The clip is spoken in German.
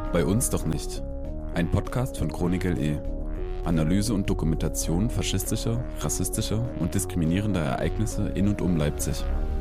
Bei uns doch nicht. Ein Podcast von Chronik LE. Analyse und Dokumentation faschistischer, rassistischer und diskriminierender Ereignisse in und um Leipzig.